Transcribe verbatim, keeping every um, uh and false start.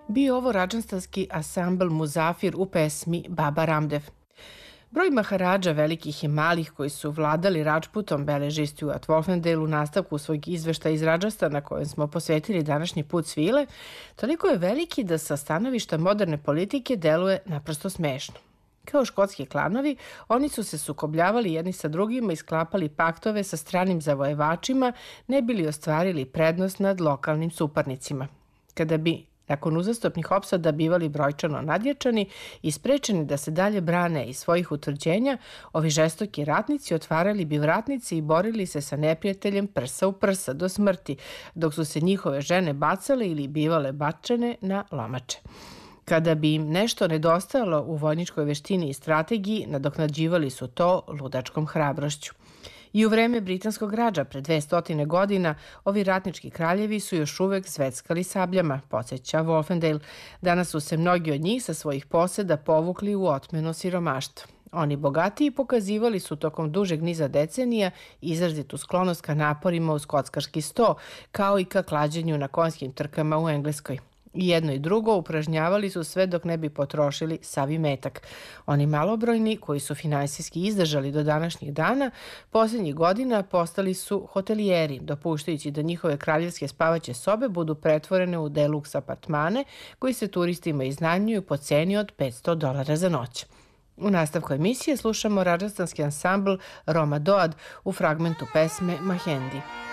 Bio ovo rađanstanski ansambl Muzafir u pesmi Baba Ramdev. Broj maharadža velikih i malih koji su vladali Rađputom beleži Stuart Wolfendale u nastavku svojeg izveštaja iz Rađastana kojem smo posvetili današnji put svile, toliko je veliki da sa stanovišta moderne politike deluje naprosto smešno. Kao škotski klanovi, oni su se sukobljavali jedni sa drugima i sklapali paktove sa stranim zavojevačima, ne bili ostvarili prednost nad lokalnim suparnicima. Kada bi nakon uzastopnih opsada bivali brojčano nadjačani i sprečeni da se dalje brane iz svojih utvrđenja, ovi žestoki ratnici otvarali bi vratnice i borili se sa neprijateljem prsa u prsa do smrti, dok su se njihove žene bacale ili bivale bačene na lomače. Kada bi im nešto nedostajalo u vojničkoj veštini i strategiji, nadoknađivali su to ludačkom hrabrošću. I u vreme britanskog rađa pre dvesta godina ovi ratnički kraljevi su još uvek zveckali sabljama, podsjeća Wolfendale. Danas su se mnogi od njih sa svojih poseda povukli u otmeno siromaštvo. Oni bogatiji pokazivali su tokom dužeg niza decenija izrazitu sklonost ka naporima uz kockarski sto, kao i ka klađenju na konjskim trkama u Engleskoj. I jedno i drugo upražnjavali su sve dok ne bi potrošili sav imetak. Oni malobrojni, koji su finansijski izdržali do današnjih dana, posljednjih godina postali su hotelijeri, dopuštajući da njihove kraljevske spavaće sobe budu pretvorene u deluks apartmane koji se turistima iznajmljuju po ceni od petsto dolara za noć. U nastavku emisije slušamo rađastanski ansambl Roma Doad u fragmentu pesme Mahendi.